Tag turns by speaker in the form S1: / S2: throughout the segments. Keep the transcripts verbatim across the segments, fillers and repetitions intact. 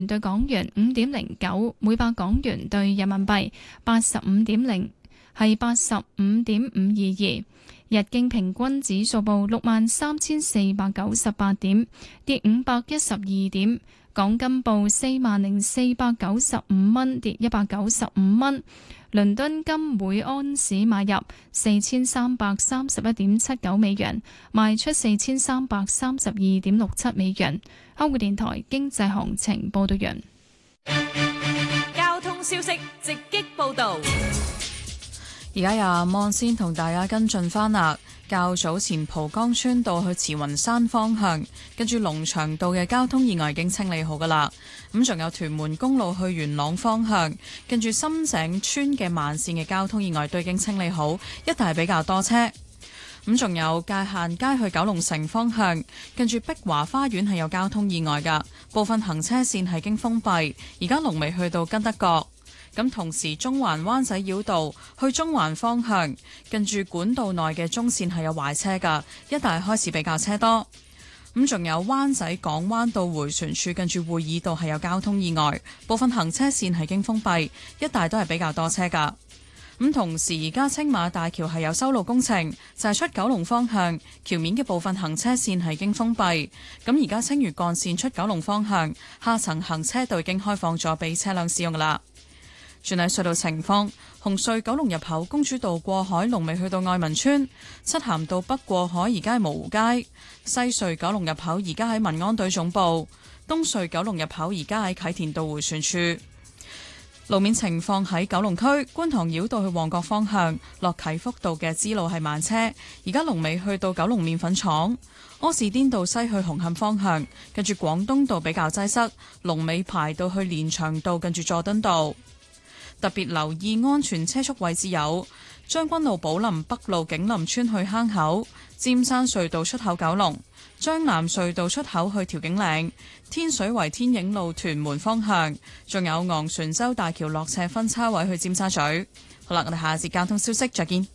S1: 對港元五點零九，每百港元對人民幣八十五點零，係八十五點五二二。日經平均指數報六萬三千四百九十八點，跌五百一十二點。港金報四萬零四百九十五蚊，跌一百九十五蚊。倫敦金每安士買入四千三百三十一點七九美元，賣出四千三百三十二點六七美元。香港電台經濟行情報道完。
S2: 交通消息直擊報道。
S3: 而家由阿望先同大家跟進翻啦。較早前蒲崗村道去慈雲山方向，跟住龍翔道嘅交通意外已經清理好噶啦。咁仲有屯門公路去元朗方向，跟住深井村嘅慢線嘅交通意外都已經清理好，一帶係比較多車。咁仲有界限街去九龍城方向，跟住碧華花園係有交通意外噶，部分行車線係經封閉，而家龍尾去到根德角。咁同時中環灣仔繞道去中環方向，近住管道內嘅中線係有壞車㗎，一帶開始比較車多。咁仲有灣仔港灣道迴旋處近住會議道係有交通意外，部分行車線係經封閉，一帶都係比較多車㗎。咁同時而家青馬大橋係有修路工程，就係出九龍方向橋面嘅部分行車線係經封閉。咁而家青嶼幹線出九龍方向下層行車道已經開放咗俾車輛使用㗎啦。轉喺隧道情況，紅隧九龍入口公主道過海龍尾去到愛民村，漆咸道北過海而家係蕪湖街，西隧九龍入口而家喺民安隊總部，東隧九龍入口而家喺啟田道迴旋處。路面情況喺九龍區觀塘繞道去旺角方向落啟福道嘅支路係慢車，而家龍尾去到九龍麵粉廠。柯士甸道西去紅磡方向，跟住廣東道比較擠塞，龍尾排到去連翔道跟住佐敦道。特別留意安全車速位置有將軍路寶林北路景林村去坑口、尖山隧道出口九龍、將南隧道出口去調景嶺、天水圍天影路屯門方向，仲有昂船洲大橋落斜分叉位去尖沙咀。好啦，我哋下一節交通消息再見。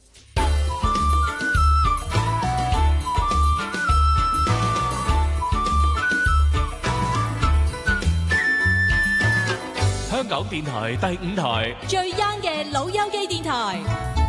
S4: 香港電台第五台
S2: 最 young 嘅老友記電台。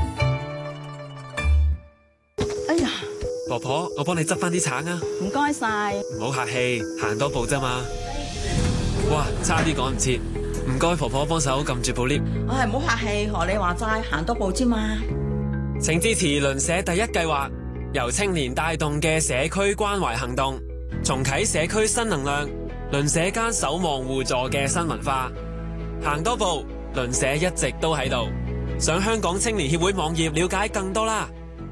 S5: 哎呀，
S4: 婆婆，我幫你執翻啲橙啊！
S5: 唔該晒。
S4: 唔好客氣，行多步啫嘛。哇，差啲趕唔切，唔該婆婆幫手撳住部 lift。
S5: 唉，唔好客氣，學你話齋，行多步啫嘛。
S4: 請支持鄰舍第一計劃，由青年帶動嘅社區關懷行動，重啟社區新能量，鄰舍間守望互助嘅新文化。行多步，鄰舍一直都喺度。上香港青年協會網頁了解更多啦。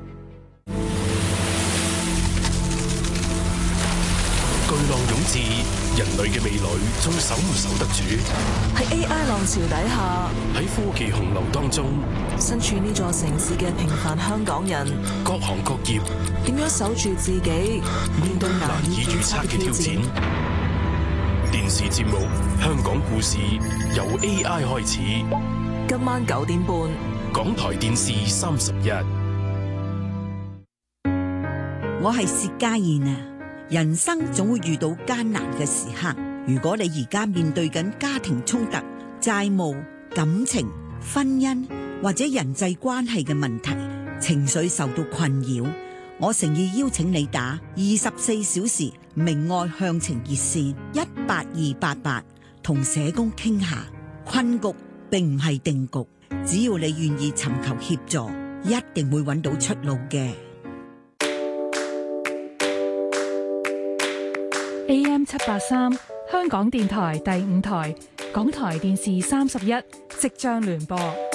S6: 巨浪湧至，人類嘅未來仲守唔守得住？
S7: 喺 A I 浪潮底下，
S6: 喺科技洪流當中，
S7: 身處呢座城市嘅平凡香港人，
S6: 各行各業
S7: 點樣守住自己，面對難以預測嘅挑戰？
S6: 電視節目《香港故事》由 A I 開始，
S7: 今晚九點半，
S6: 港台電視三十一。
S8: 我係薛家燕啊！人生總會遇到艱難嘅時刻，如果你而家面對緊家庭衝突、債務、感情、婚姻或者人際關係嘅問題，情緒受到困擾，我誠意邀請你打二十四小時明愛向晴熱線一八二八八，同社工傾下。困局並唔係定局，只要你願意尋求協助，一定會揾到出路嘅。
S9: A M 七八三，香港電台第五台，港台電視三十一，即將聯播。